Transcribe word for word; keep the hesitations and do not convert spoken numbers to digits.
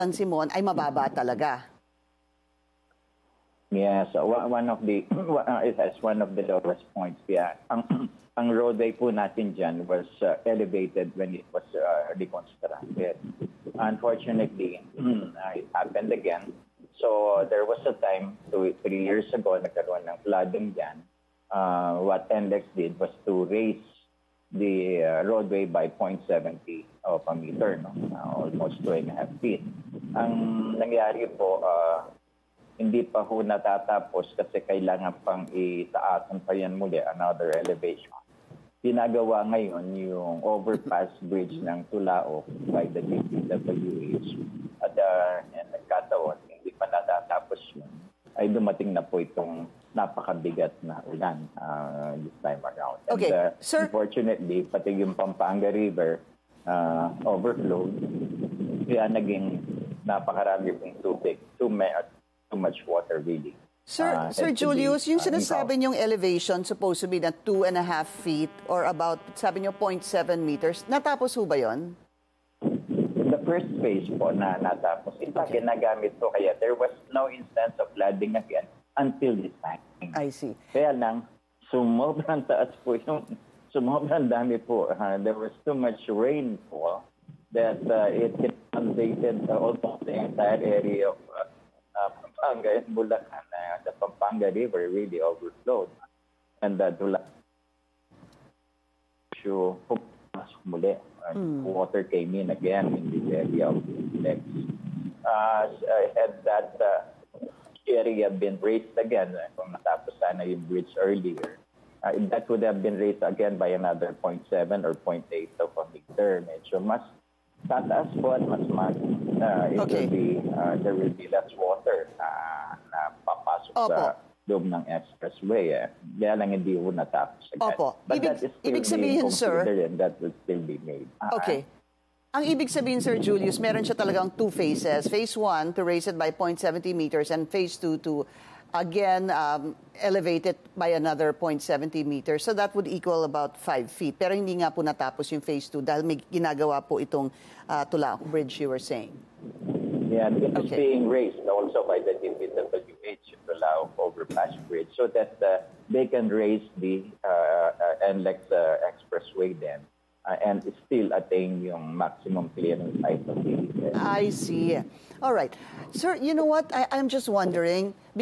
San Simon ay mababa talaga. Yes, uh, one of the uh, it has one of the lowest points. Yeah, ang ang roadway po natin dyan was uh, elevated when it was uh, reconstructed. Unfortunately, uh, it happened again. So there was a time, two, three years ago, nagkaroon ng flooding dyan. Uh, what N L E X did was to raise the uh, roadway by zero point seven zero of a meter, no? Uh, almost two and a half feet. Ang nangyari po, uh, hindi pa ho natatapos kasi kailangan pang itaasan pa yan muli, another elevation. Ginagawa ngayon yung overpass bridge ng Tulao by the D P W H. At uh, nagkataon, hindi pa natatapos yun. Ay dumating na po itong napakabigat na ulan uh, this time around. Okay, And, uh, sir. Unfortunately, pati yung Pampanga River uh, overflowed. Kaya naging napakarami pong tubig. Too, too much water, really. Sir, uh, Sir Julius, be, yung uh, sinasabi niyong elevation supposed to be na two and a half feet or about, sabi niyo, zero point seven meters. Natapos ho ba yun? The first phase po na natapos. In fact, okay. Ginagamit po kaya there was no instance of flooding again until this time. I see. Kaya lang, sumobrang taas po yung, sumobrang dami po. Uh, there was too much rainfall that uh, it inundated uh, almost the entire area of uh, uh, Pampanga and Bulacan. Uh, the Pampanga River really overflowed. And the Dula issue pumasok muli. Uh, mm. Water came in again in the area of the uh, had that uh, area been raised again, uh, kung natapos sana yung bridge earlier, uh, that would have been raised again by another zero point seven or zero point eight of a meter. Medyo mas tataas po at mas mas uh, it okay. will be, uh, there will be less water uh, na papasok Opo. sa loob ng expressway. Eh. Kaya lang hindi po natapos agad. Opo. But Ibig, that is still ibig sabihin, being sir, and that will still be made. Uh, okay. Ang ibig sabihin, Sir Julius, meron siya talagang two phases. Phase one, to raise it by zero point seven zero meters, and phase two, to again um, elevate it by another zero point seven zero meters. So that would equal about five feet. Pero hindi nga po natapos yung phase two dahil may ginagawa po itong uh, Tulao Bridge you were saying. Yeah, it is okay. being raised also by the D P W H, Tulao Overpass Bridge, so that uh, they can raise the uh, uh, N L E X uh, expressway then. Uh, and still attain yung maximum clearance height of the... I see. All right. Sir, you know what? I, I'm just wondering,